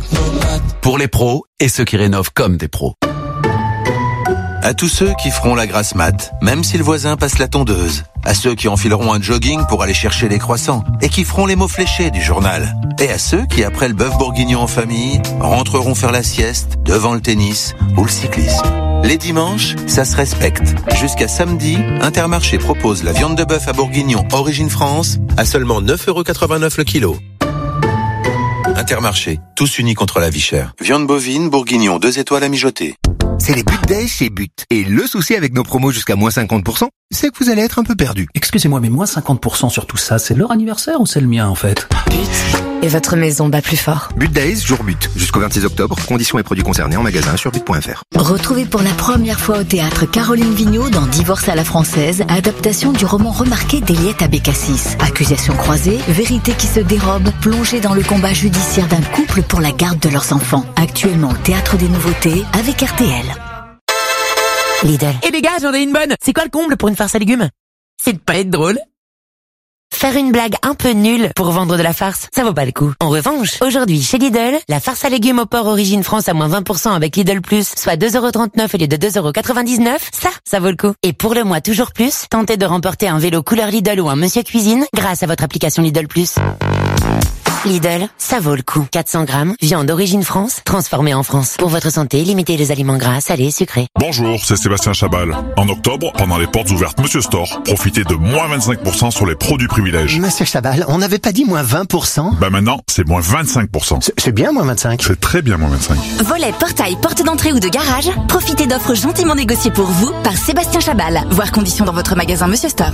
Pour les pros et ceux qui rénovent comme des pros. À tous ceux qui feront la grasse mat, même si le voisin passe la tondeuse. À ceux qui enfileront un jogging pour aller chercher les croissants et qui feront les mots fléchés du journal. Et à ceux qui, après le bœuf bourguignon en famille, rentreront faire la sieste devant le tennis ou le cyclisme. Les dimanches, ça se respecte. Jusqu'à samedi, Intermarché propose la viande de bœuf à bourguignon Origine France à seulement 9,89€ le kilo. Intermarché, tous unis contre la vie chère. Viande bovine, bourguignon, 2 étoiles à mijoter. C'est les But Days chez But. Et le souci avec nos promos jusqu'à moins 50%, c'est que vous allez être un peu perdu. Excusez-moi, mais moins 50% sur tout ça, c'est leur anniversaire ou c'est le mien en fait? But. Et votre maison bat plus fort. But Days, jour But. Jusqu'au 26 octobre, conditions et produits concernés en magasin sur but.fr. Retrouvez pour la première fois au théâtre Caroline Vigneault dans Divorce à la française, adaptation du roman remarqué d'Eliette Abécassis. Accusations croisées, vérité qui se dérobe, plongée dans le combat judiciaire d'un couple pour la garde de leurs enfants. Actuellement au Théâtre des Nouveautés avec RTL. Lidl. Eh les gars, j'en ai une bonne. C'est quoi le comble pour une farce à légumes? C'est de pas être drôle. Faire une blague un peu nulle pour vendre de la farce, ça vaut pas le coup. En revanche, aujourd'hui chez Lidl, la farce à légumes au porc Origine France à moins 20% avec Lidl Plus, soit 2,39€ au lieu de 2,99€, ça vaut le coup. Et pour le mois toujours plus, tentez de remporter un vélo couleur Lidl ou un Monsieur Cuisine grâce à votre application Lidl Plus. Lidl, ça vaut le coup. 400 grammes, viande Origine France, transformée en France. Pour votre santé, limitez les aliments gras, salés, sucrés. Bonjour, c'est Sébastien Chabal. En octobre, pendant les portes ouvertes Monsieur Store, profitez de moins 25% sur les produits privilèges. Monsieur Chabal, on n'avait pas dit moins 20%? Bah maintenant, c'est moins 25%. C'est bien moins 25. C'est très bien moins 25. Volet, portail, porte d'entrée ou de garage, profitez d'offres gentiment négociées pour vous par Sébastien Chabal. Voir conditions dans votre magasin Monsieur Store.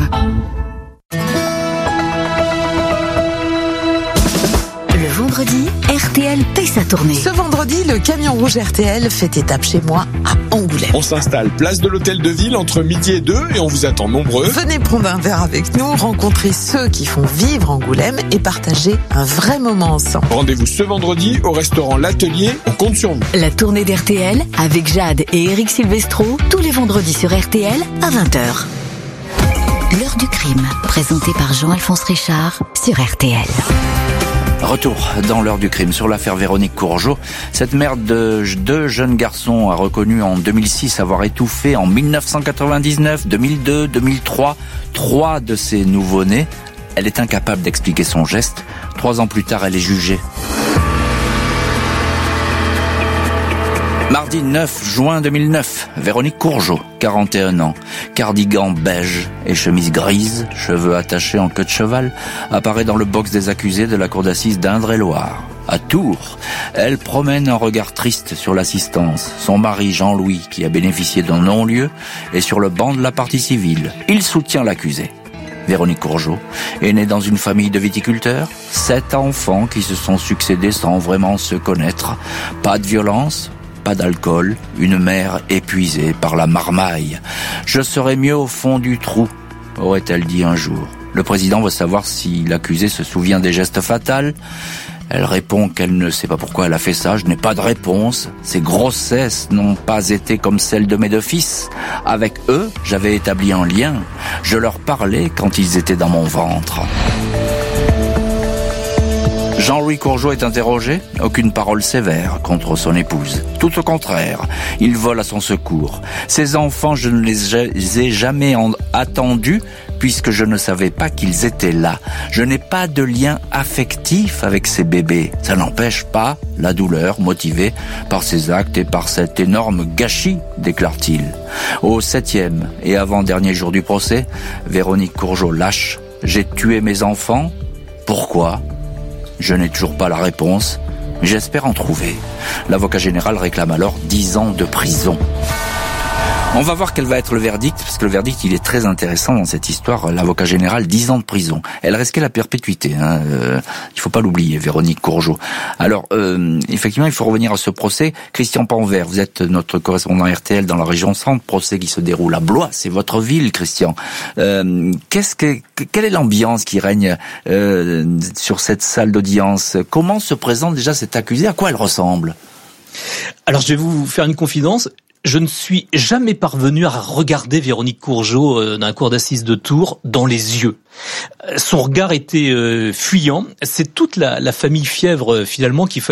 Le vendredi, RTL paie sa tournée. Ce vendredi, le camion rouge RTL fait étape chez moi à Angoulême. On s'installe place de l'Hôtel de Ville entre midi et 2 et on vous attend nombreux. Venez prendre un verre avec nous, rencontrer ceux qui font vivre Angoulême et partager un vrai moment ensemble. Rendez-vous ce vendredi au restaurant L'Atelier, on compte sur vous. La tournée d'RTL avec Jade et Eric Silvestro, tous les vendredis sur RTL à 20h. L'heure du crime, présentée par Jean-Alphonse Richard sur RTL. Retour dans l'heure du crime sur l'affaire Véronique Courgeot. Cette mère de 2 jeunes garçons a reconnu en 2006 avoir étouffé en 1999, 2002, 2003 3 de ses nouveau-nés. Elle est incapable d'expliquer son geste. 3 ans plus tard, elle est jugée. Mardi 9 juin 2009, Véronique Courgeot, 41 ans, cardigan beige et chemise grise, cheveux attachés en queue de cheval, apparaît dans le box des accusés de la cour d'assises d'Indre-et-Loire. À Tours, elle promène un regard triste sur l'assistance. Son mari Jean-Louis, qui a bénéficié d'un non-lieu, est sur le banc de la partie civile. Il soutient l'accusé. Véronique Courgeot est née dans une famille de viticulteurs, 7 enfants qui se sont succédés sans vraiment se connaître. Pas de violence, pas d'alcool, une mère épuisée par la marmaille. Je serais mieux au fond du trou, aurait-elle dit un jour. Le président veut savoir si l'accusée se souvient des gestes fatals. Elle répond qu'elle ne sait pas pourquoi elle a fait ça. Je n'ai pas de réponse. Ces grossesses n'ont pas été comme celles de mes 2 fils. Avec eux, j'avais établi un lien. Je leur parlais quand ils étaient dans mon ventre. Jean-Louis Courgeot est interrogé, aucune parole sévère contre son épouse. Tout au contraire, il vole à son secours. Ses enfants, je ne les ai jamais attendus puisque je ne savais pas qu'ils étaient là. Je n'ai pas de lien affectif avec ces bébés. Ça n'empêche pas la douleur motivée par ces actes et par cet énorme gâchis, déclare-t-il. Au 7e et avant-dernier jour du procès, Véronique Courgeot lâche. J'ai tué mes enfants. Pourquoi ? Je n'ai toujours pas la réponse, mais j'espère en trouver. L'avocat général réclame alors 10 ans de prison. On va voir quel va être le verdict, parce que le verdict, il est très intéressant dans cette histoire. L'avocat général, 10 ans de prison. Elle risquait la perpétuité. Il faut pas l'oublier, Véronique Courgeot. Alors, effectivement, il faut revenir à ce procès. Christian Panvert, vous êtes notre correspondant RTL dans la région centre. Procès qui se déroule à Blois, c'est votre ville, Christian. Quelle est l'ambiance qui règne sur cette salle d'audience? Comment se présente déjà cette accusée? À quoi elle ressemble? Alors, je vais vous faire une confidence. Je ne suis jamais parvenu à regarder Véronique Courgeot dans la cour d'assises de Tours dans les yeux. Son regard était fuyant. C'est toute la famille Fièvre finalement qui